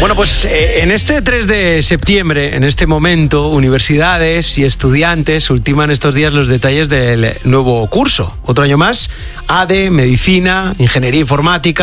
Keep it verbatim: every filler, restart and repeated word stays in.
Bueno, pues eh, en este tres de septiembre, en este momento, universidades y estudiantes ultiman estos días los detalles del nuevo curso. Otro año más, A D E, Medicina, Ingeniería Informática.